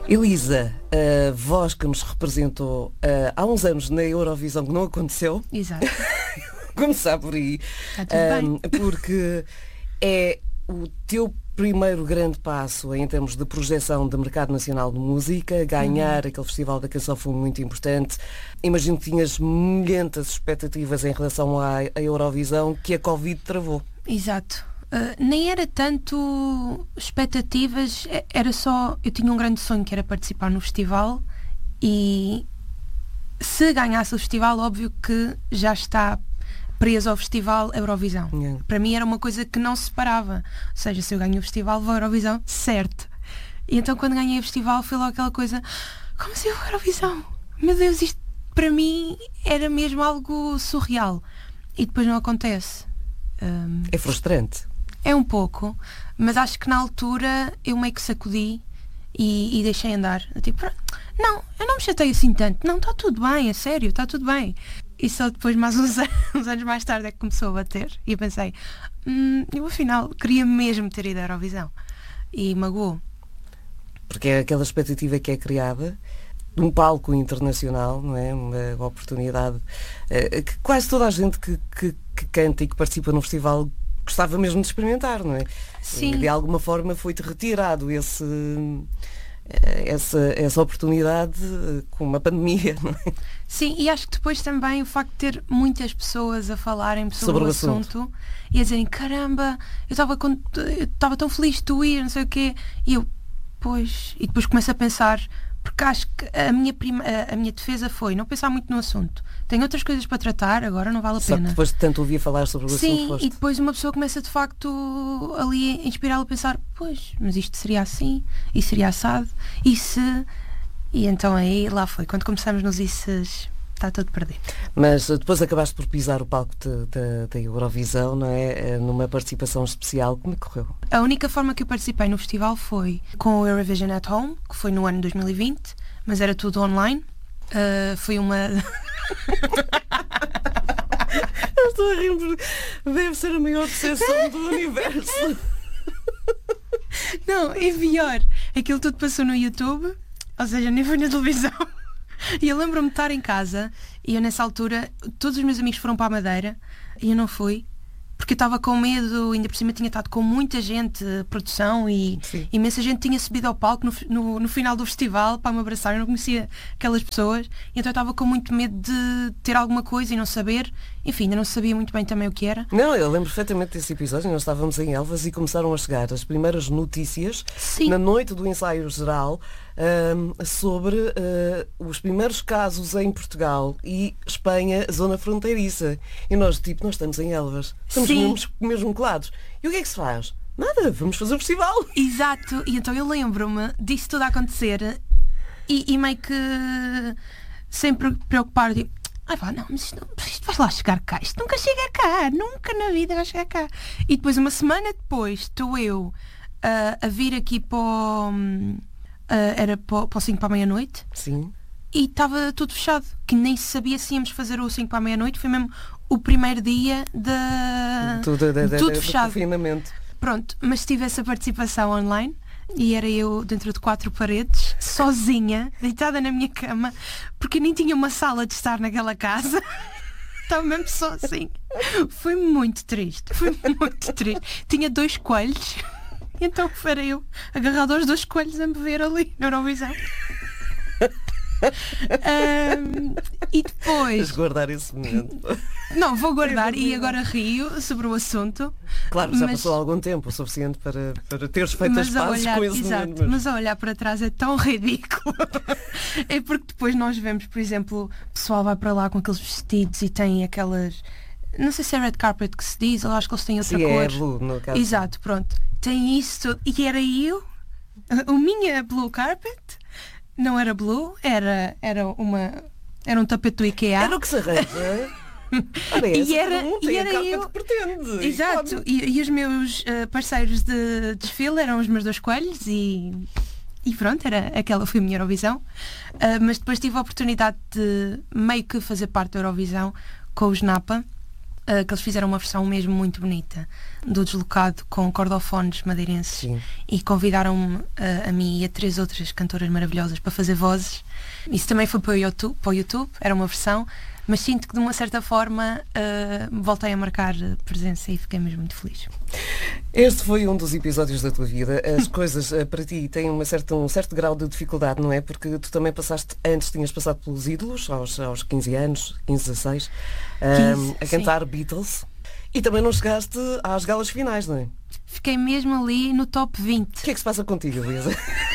Elisa, a voz que nos representou há uns anos na Eurovisão, que não aconteceu. Exato. Começar por aí. Está tudo bem. Porque é o teu primeiro grande passo em termos de projeção de mercado nacional de música. Ganhar aquele Festival da Canção foi muito importante. Imagino que tinhas milhentas expectativas em relação à Eurovisão que a Covid travou. Exato. Nem era tanto expectativas, era só... Eu tinha um grande sonho que era participar no festival e se ganhasse o festival, óbvio que já está preso ao festival Eurovisão. Para mim era uma coisa que não se separava. Ou seja, se eu ganho o festival, vou à Eurovisão, certo. E então quando ganhei o festival foi logo aquela coisa, como assim eu vou à Eurovisão? Meu Deus, isto para mim era mesmo algo surreal. E depois não acontece. É frustrante. É um pouco, mas acho que na altura eu meio que sacudi e deixei andar. Tipo, não, eu não me chatei assim tanto. Não, está tudo bem, é sério, está tudo bem. E só depois, mais uns anos mais tarde, é que começou a bater. E eu pensei, eu afinal queria mesmo ter ido à Eurovisão. E magoou. Porque é aquela expectativa que é criada de um palco internacional, não é? Uma oportunidade que quase toda a gente que canta e que participa no festival gostava mesmo de experimentar, não é? Sim. De alguma forma foi-te retirado essa oportunidade com uma pandemia, não é? Sim, e acho que depois também o facto de ter muitas pessoas a falarem sobre o assunto e a dizerem, caramba, eu estava tão feliz de tu ir, não sei o quê, e eu, pois, e depois começo a pensar, porque acho que a minha defesa foi não pensar muito no assunto. Tenho outras coisas para tratar, agora não vale a Só pena. Que depois de tanto ouvir falar sobre o assunto. Sim, e depois uma pessoa começa de facto ali a inspirá-lo a pensar, pois, mas isto seria assim, e seria assado, e se... E então aí lá foi, quando começamos nos isses, está tudo perdido. Mas depois acabaste por pisar o palco da Eurovisão, não é? Numa participação especial, como é que correu? A única forma que eu participei no festival foi com o Eurovision at Home, que foi no ano 2020, mas era tudo online. Foi uma... Eu estou a rir porque deve ser a maior decepção do universo. Não, é pior. Aquilo tudo passou no YouTube, ou seja, nem foi na televisão. E eu lembro-me de estar em casa e eu nessa altura, todos os meus amigos foram para a Madeira e eu não fui. Porque eu estava com medo, ainda por cima tinha estado com muita gente, produção, e Sim. Imensa gente tinha subido ao palco no final do festival para me abraçar. Eu não conhecia aquelas pessoas, e então eu estava com muito medo de ter alguma coisa e não saber. Enfim, ainda não sabia muito bem também o que era. Não, eu lembro perfeitamente desse episódio. Nós estávamos em Elvas e começaram a chegar as primeiras notícias. Sim. Na noite do ensaio geral sobre os primeiros casos em Portugal e Espanha, zona fronteiriça. E nós estamos em Elvas. Estamos mesmo colados. E o que é que se faz? Nada, vamos fazer o festival. Exato, e então eu lembro-me disso tudo a acontecer e meio que sem preocupar, tipo, não, mas isto vai lá chegar cá, isto nunca chega cá, nunca na vida vai chegar cá. E depois, uma semana depois, estou eu a vir aqui era para o 5 para a meia-noite. Sim. E estava tudo fechado, que nem sabia se íamos fazer o 5 para a meia-noite. Foi mesmo o primeiro dia tudo fechado. Confinamento. Pronto, mas tive essa participação online e era eu dentro de 4 paredes, sozinha, deitada na minha cama, porque nem tinha uma sala de estar naquela casa. Estava mesmo só assim. Foi muito triste. Tinha 2 coelhos, então era eu agarrado aos 2 coelhos a me ver ali na Eurovisão. E depois... Mas guardar esse momento. Não, vou guardar e agora rio sobre o assunto. Claro, já passou algum tempo, o suficiente para teres feito as pazes com esse momento. Mas a olhar para trás é tão ridículo. É porque depois nós vemos, por exemplo, o pessoal vai para lá com aqueles vestidos e tem aquelas... Não sei se é red carpet que se diz, eu acho que eles têm outra cor. É blue, no caso. Exato, pronto. Tem isso tudo. E era eu, a minha blue carpet... Não era blue, era um tapete do IKEA. Era o que se arranja. E era eu. Que pretende. Exato. E os meus parceiros de desfile eram os meus 2 coelhos e pronto, aquela foi a minha Eurovisão. Mas depois tive a oportunidade de meio que fazer parte da Eurovisão com os Napa. que eles fizeram uma versão mesmo muito bonita do Deslocado com cordofones madeirenses. Sim. E convidaram-me a mim e a 3 outras cantoras maravilhosas para fazer vozes. Isso também foi para o YouTube, era uma versão, mas sinto que de uma certa forma voltei a marcar presença e fiquei mesmo muito feliz. Este foi um dos episódios da tua vida. As coisas para ti têm um certo grau de dificuldade, não é? Porque tu também tinhas passado pelos ídolos, aos 15 anos, 15, 16, a cantar Beatles. E também não chegaste às galas finais, não é? Fiquei mesmo ali no top 20. O que é que se passa contigo, Elisa?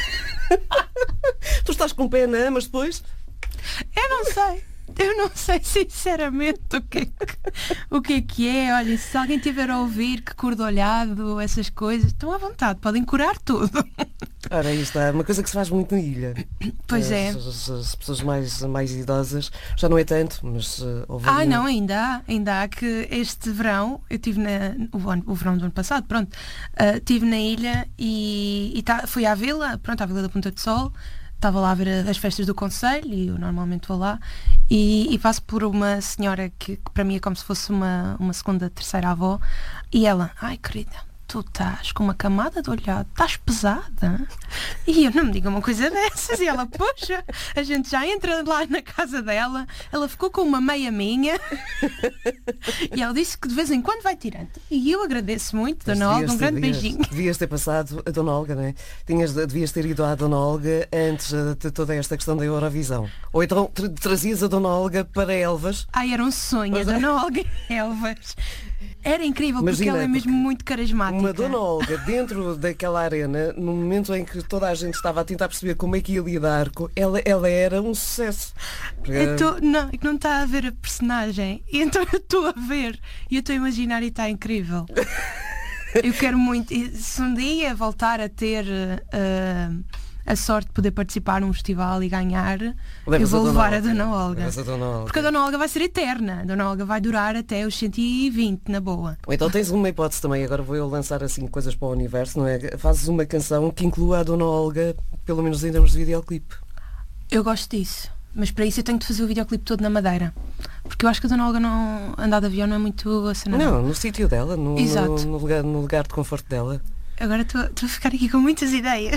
Tu estás com pena, mas depois... Eu não sei sinceramente o que é. Olha, se alguém tiver a ouvir que cordolhado, essas coisas, estão à vontade, podem curar tudo. Ora, aí está, uma coisa que se faz muito na ilha. Pois é. As pessoas mais idosas, já não é tanto, mas houve... Não, ainda há que este verão, eu estive o verão do ano passado, pronto, estive na ilha e fui à vila da Ponta de Sol. Estava lá a ver as festas do Conselho e eu normalmente vou lá e passo por uma senhora que para mim é como se fosse uma segunda, terceira avó e ela, ai querida, tu estás com uma camada de olhado, estás pesada? E eu, não me diga uma coisa dessas. E ela, poxa, a gente já entra lá na casa dela, ela ficou com uma meia minha e ela disse que de vez em quando vai tirando. E eu agradeço muito, Dona Olga, um grande beijinho. Devias ter passado a Dona Olga, não é? Devias ter ido à Dona Olga antes de toda esta questão da Eurovisão. Ou então trazias a Dona Olga para Elvas. Ai, era um sonho, a Dona Olga em Elvas. Era incrível, porque ela é mesmo muito carismática. Uma Dona Olga dentro daquela arena, no momento em que toda a gente estava a tentar perceber como é que ia lidar com ela era um sucesso. Não está a ver a personagem. E então eu estou a ver e eu estou a imaginar e está incrível. Eu quero muito, se um dia voltar a ter a sorte de poder participar num festival e ganhar, eu vou levar a Dona Olga. Porque a Dona Olga vai ser eterna. A Dona Olga vai durar até os 120, na boa. Ou então tens uma hipótese também, agora vou eu lançar assim coisas para o universo, não é? Fazes uma canção que inclua a Dona Olga, pelo menos em termos de videoclipe. Eu gosto disso. Mas para isso eu tenho de fazer o videoclipe todo na Madeira. Porque eu acho que a Dona Olga andar de avião não é muito a cena. Não, no sítio dela, no lugar de conforto dela. Agora estou a ficar aqui com muitas ideias.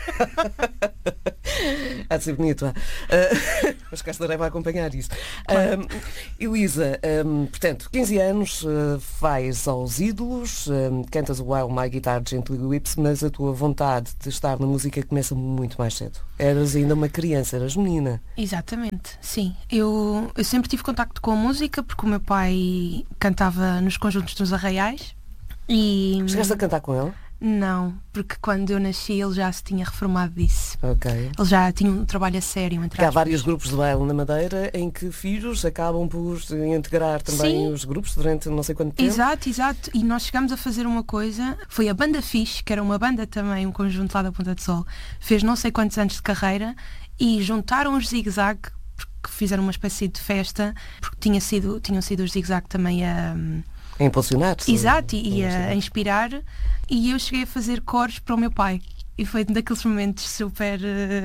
Há de ser bonito, mas cá estarei a acompanhar isso. Claro. Elisa, portanto, 15 anos, vais aos ídolos, cantas o While My Guitar Gently Weeps, mas a tua vontade de estar na música começa muito mais cedo. Eras ainda uma criança, eras menina. Exatamente, sim. Eu sempre tive contacto com a música porque o meu pai cantava nos conjuntos dos Arraiais. Chegaste a cantar com ele? Não, porque quando eu nasci ele já se tinha reformado disso. Ok. Ele já tinha um trabalho a sério. Há vários grupos de baile na Madeira em que filhos acabam por integrar também os grupos durante não sei quanto tempo. Exato. E nós chegámos a fazer uma coisa, foi a Banda Fixe, que era uma banda também, um conjunto lá da Ponta de Sol, fez não sei quantos anos de carreira e juntaram os Zig Zag, porque fizeram uma espécie de festa, porque tinham sido os Zig Zag também a impulsionar-se. Exato, e a inspirar. E eu cheguei a fazer coros para o meu pai. E foi daqueles momentos super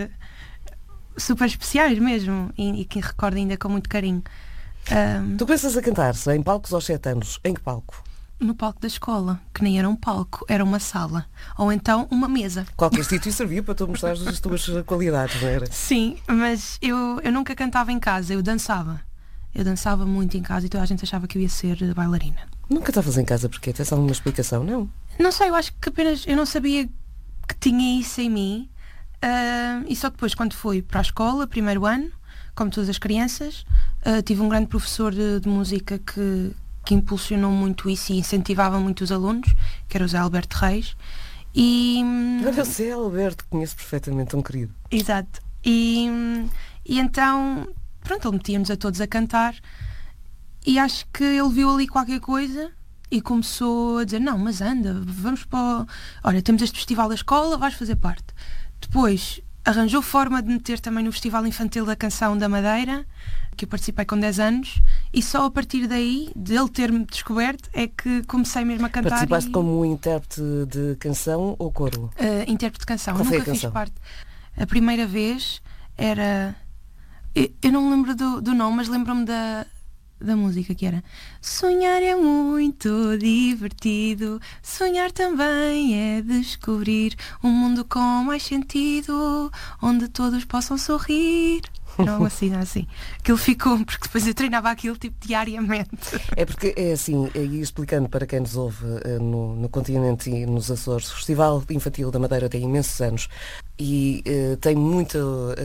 especiais mesmo. E que recordo ainda com muito carinho. Tu começas a cantar-se em palcos aos 7 anos. Em que palco? No palco da escola, que nem era um palco, era uma sala. Ou então uma mesa. Qualquer sítio servia para tu mostrar as tuas qualidades, não era? Sim, mas eu nunca cantava em casa, eu dançava. Eu dançava muito em casa e toda a gente achava que eu ia ser bailarina. Nunca estavas em casa porque tens alguma explicação, não? Não sei, eu acho que apenas eu não sabia que tinha isso em mim e só depois quando fui para a escola, primeiro ano, como todas as crianças, tive um grande professor de música que impulsionou muito isso e incentivava muito os alunos, que era o Zé Alberto Reis. Olha, o Zé Alberto, conheço perfeitamente, um querido. Exato. E então, pronto, ele metia-nos a todos a cantar. E acho que ele viu ali qualquer coisa e começou a dizer, não, mas anda, vamos para... Olha, temos este festival da escola, vais fazer parte. Depois arranjou forma de meter também no Festival Infantil da Canção da Madeira, que eu participei com 10 anos, e só a partir daí, dele ter-me descoberto, é que comecei mesmo a cantar. Participaste como intérprete de canção ou coro? Intérprete de canção, Qual foi nunca a canção? Fiz parte. A primeira vez era... Eu não me lembro do nome, mas lembro-me da música, que era: sonhar é muito divertido, sonhar também é descobrir um mundo com mais sentido, onde todos possam sorrir. Era algo assim. Aquilo ficou, porque depois eu treinava aquilo tipo diariamente. É porque é assim, e explicando para quem nos ouve no continente e nos Açores, o Festival Infantil da Madeira tem imensos anos e tem muito,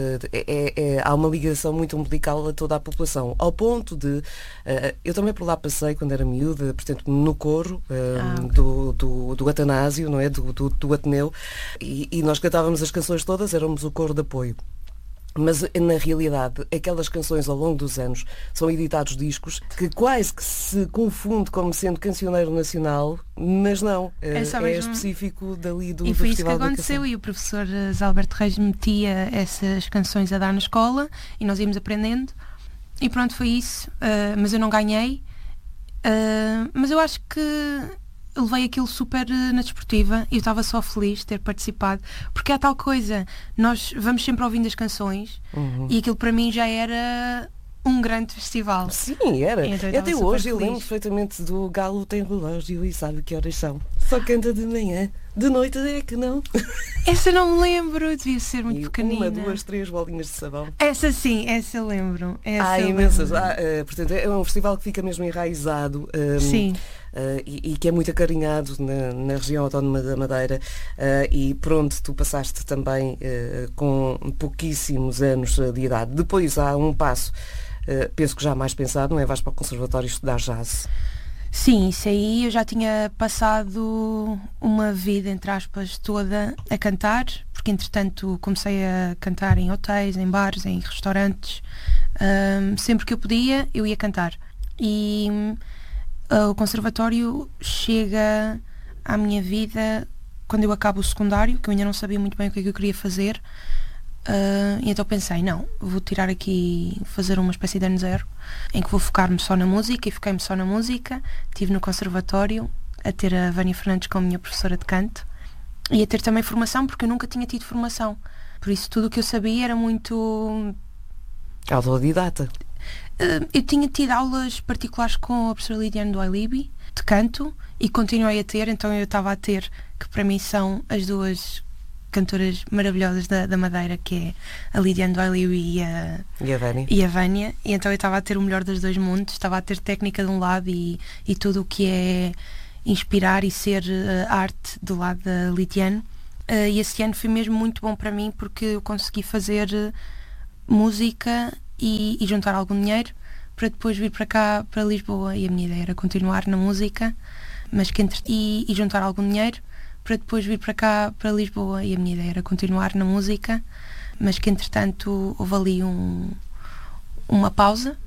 há uma ligação muito umbilical a toda a população, ao ponto de, eu também por lá passei quando era miúda, portanto no coro do Atanásio, não é? Do Ateneu, e nós cantávamos as canções todas, éramos o coro de apoio. Mas, na realidade, aquelas canções ao longo dos anos são editados discos que quase que se confunde como sendo cancioneiro nacional, mas não, é específico dali do Festival da Canção. E foi isso que aconteceu, e o professor Alberto Reis metia essas canções a dar na escola e nós íamos aprendendo, e pronto, foi isso. Mas eu não ganhei, mas eu acho que levei aquilo super na desportiva e eu estava só feliz de ter participado, porque há tal coisa, nós vamos sempre ouvindo as canções e aquilo para mim já era um grande festival. Sim, era. Então, até hoje eu lembro perfeitamente do Galo tem relógio e sabe que horas são. Só canta de manhã, de noite é que não. Essa não me lembro, devia ser muito pequenina. 1, 2, 3 bolinhas de sabão. Essa sim, essa eu lembro. Há imensas. Portanto, é um festival que fica mesmo enraizado. Sim. E que é muito acarinhado na região autónoma da Madeira, e pronto, tu passaste também com pouquíssimos anos de idade. Depois há um passo, penso que já mais pensado, não é? Vais para o conservatório estudar jazz. Sim, isso aí eu já tinha passado uma vida, entre aspas, toda a cantar, porque entretanto comecei a cantar em hotéis, em bares, em restaurantes. Sempre que eu podia, eu ia cantar. E o conservatório chega à minha vida quando eu acabo o secundário, que eu ainda não sabia muito bem o que é que eu queria fazer. E então pensei, não, vou tirar aqui, fazer uma espécie de ano zero, em que vou focar-me só na música, e foquei-me só na música. Estive no conservatório a ter a Vânia Fernandes como minha professora de canto, e a ter também formação, porque eu nunca tinha tido formação. Por isso tudo o que eu sabia era muito autodidata. Eu tinha tido aulas particulares com a professora Lidiane do Ailibi, de canto, e continuei a ter, então eu estava a ter, que para mim são as duas cantoras maravilhosas da Madeira, que é a Lidiane do Ailibi e a Vânia, e então eu estava a ter o melhor dos dois mundos, estava a ter técnica de um lado e tudo o que é inspirar e ser arte do lado da Lidiane. E esse ano foi mesmo muito bom para mim, porque eu consegui fazer música e juntar algum dinheiro para depois vir para cá, para Lisboa, e a minha ideia era continuar na música, mas que e juntar algum dinheiro para depois vir para cá, para Lisboa, e a minha ideia era continuar na música, mas que entretanto houve ali uma pausa,